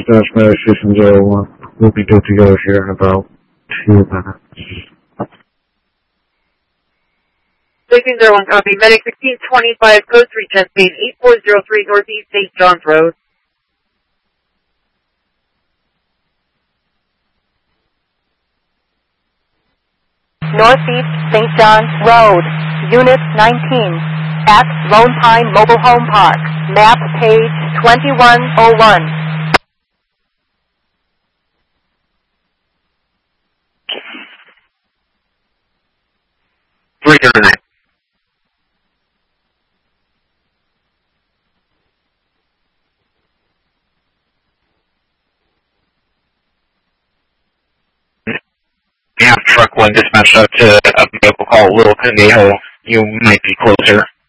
Dispatch Station 01. We'll be good to go here in about 2 minutes. Station 01, copy. Medic 1625, code 3, chest pain, 8403 Northeast St. John's Road. Northeast St. John's Road, Unit 19, at Lone Pine Mobile Home Park, map page 2101. You have truck 1 dispatched out to a vehicle called Little Conejo. You might be closer.